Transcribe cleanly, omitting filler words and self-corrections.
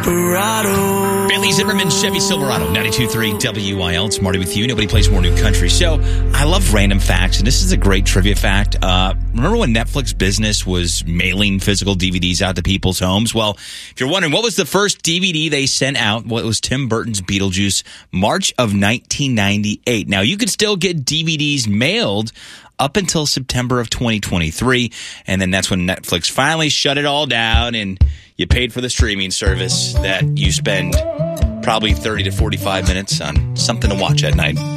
desperado. Bailey Zimmerman, Chevy Silverado, 92.3 WIL. It's Marty with you. Nobody plays more new country. So I love random facts, and this is a great trivia fact. Remember when Netflix business was mailing physical DVDs out to people's homes? Well, if you're wondering, what was the first DVD they sent out? Well, it was Tim Burton's Beetlejuice, March of 1998. Now, you could still get DVDs mailed up until September of 2023, and then that's when Netflix finally shut it all down, and you paid for the streaming service that you spend probably 30 to 45 minutes on something to watch at night.